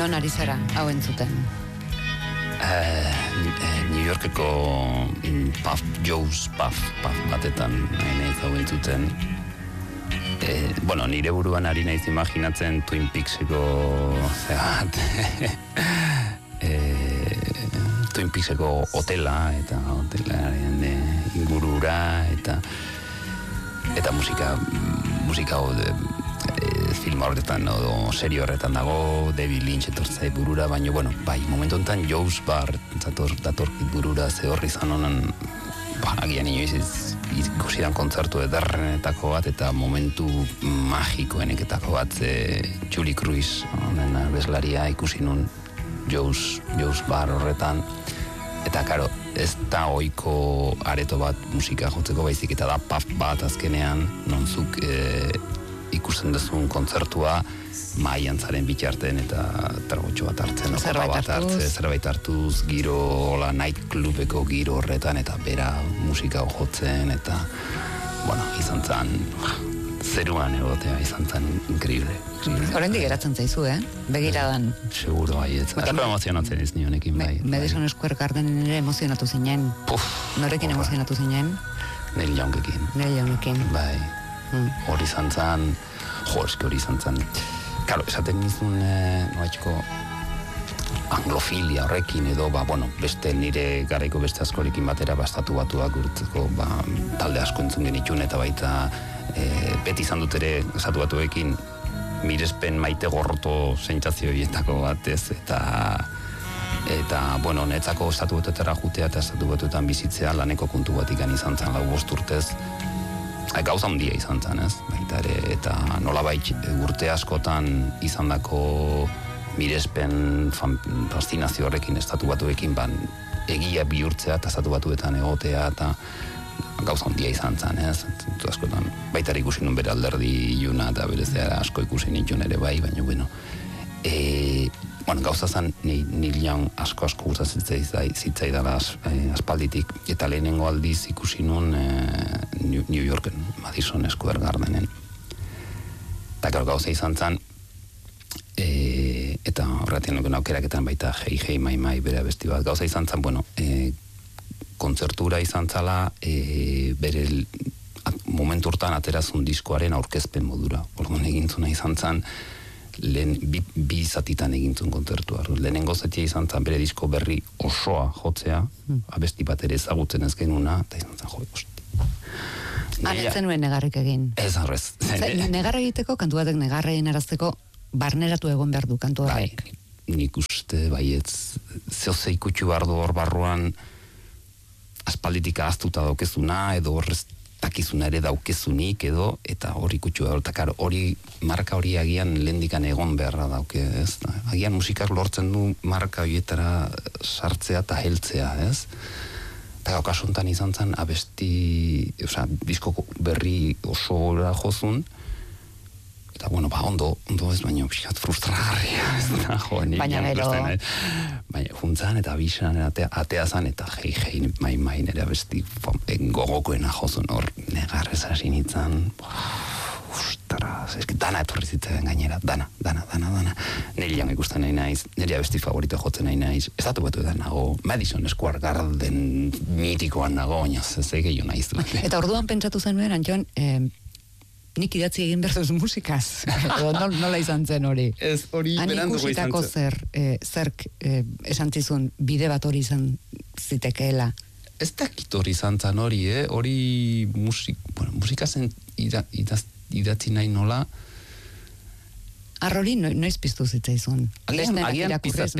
Non ari zara hau entzuten? New Yorkeko Joe's Puff batetan nahi hau entzuten. Nire buruan ari naiz imaginatzen Twin Peakseko Twin Peakseko hotela eta hotelaren ingurura eta musika film horretan edo serio horretan dago, David Lynch etortzai burura, baina, bai, momentu enten Joe's Bar datorkit burura ze horri izan honen, agian inoiz ikusidan kontzertu ederrenetako bat eta momentu magikoeneketako bat Julie Cruz, honen abeslaria ikusi nun Joe's Bar horretan, eta karo, ez da oiko areto bat musika jotzeko baizik eta da puff bat azkenean, nonzuk ikusten duzun kontzertua maian zaren bitarten eta tergotxo bat hartzen, zerbait hartuz, giro, nightclubeko giro horretan eta bera musika jotzen eta, izan zen, zeruan egotea izan zen increíble. Horrendik geratzen zaizu, Begiradan. Seguro, bai, asko emozionatzen ez nionekin, bai. Madison Square Gardenen ere emozionatu zinen. Norekin emozionatu zinen? Neil Youngekin. Bai. Hori izan zen, hori izan zen. Karo, esaten nizun, noaitxiko, anglofilia horrekin edo, beste nire garaiko beste askorekin batera bastatu batuak urtzeko, talde asko entzun genitxun eta baita beti izan dut ere estatu batuekin mirespen maite gorroto sentsazioietako batez eta netzako estatu batuetara jutea eta estatu batuetan bizitzea laneko kontu batikan izan zen 5 urtez gauza handia izan zen, ez? Baita ere, eta nolabait urte askotan izandako mirespen fascinazio horrekin estatu batuekin egia bihurtzea eta estatu batuetan egotea eta gauza handia izan zen, ez? Askotan, baita ikusi nun bere alderdi iluna eta berezea asko ikusi nituen ere bai, baina, gauza zen Neil Young asko gustatzen zitzaidala aspalditik, eta lehenengo aldiz ikusi nun New Yorken, Madison Square Gardenen. Eta gauza izan zen, eta horretan nuken aukeraketan baita Hey Mai bere abesti bat, gauza izan zen, kontzertura izan zala, bere momentu urtan aterazun diskoaren aurkezpen modura. Orduan egintzuna izan zen, lehen bi zatitan egintzun kontzertua. Lehenengo zatia izan zen bere disko berri osoa jotzea, abesti bat ere ezagutzen ez genuna, eta izan zen hosti. Aretzen nuen negarrik egin. Ez arrez. Negarra egiteko, kantu batek negarrein arazteko, barneratu egon behar du kantu horrek. Nik uste, baietz, zehose ikutxu bardu hor barruan, aspalditik ahaztuta daukezuna, edo horrez takizuna ere daukezunik, edo, eta hori ikutxu behar, marka hori agian lehendikan egon beharra dauke, ez? Agian musikak lortzen du marka horietara sartzea eta heltzea, ez? Eta okasuntan izan zen abesti, disko berri oso gora jozun, eta ondo ez, baina pixkat frustragarria, ez da, baina gero baina juntzan eta bisan atea zan, eta hei mai nire abesti gogokoena jozun hor negarrez hasi nintzen, ostras, eski dana etorri zitzen gainera, dana. Neil Young ikusten nahi naiz, nire abesti favorito jotzen nahi naiz, estatu batuetan nago, Madison Square Garden mitikoan nago, baina ze gehiago nahiz du. Eta orduan pentsatu zenuen, Antxon, nik idatzi egin berduz musikaz, nola izan zen hori? Ez hori beranduko izan zen. Zerk esan zizun bide bat hori izan zitekeela? Ez dakit hori izan zen hori, hori musikazen idatzi nahi nola. Arrori noiz piztu zitzaizun? Agian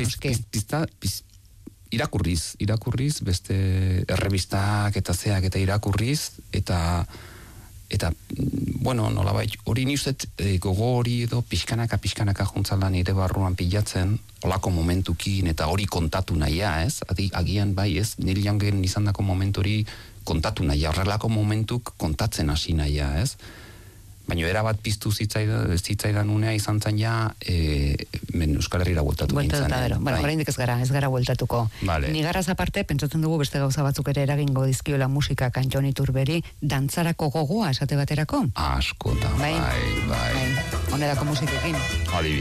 irakurriz, beste errebistak eta zeak eta irakurriz, eta nolabait, hori nizet gogo hori edo pixkanaka juntzala nire barruan pilatzen, olako momentukin eta hori kontatu nahia, ez? Agian bai, ez? Neil Youngen izan dako momentu hori kontatu nahia, horrelako momentuk kontatzen hasi nahia, ez? Baina erabat piztu zitzaidan unea izan zen ja, Euskal Herriera bueltatu gintzen. Horreindik ez gara bueltatuko. Nigarraz aparte, pentsatzen dugu beste gauza batzuk ere eragingo dizkiola musika Antxon Iturberi, dantzarako gogoa esate baterako? Askota, bai. Honerako musikekin. Adibidez.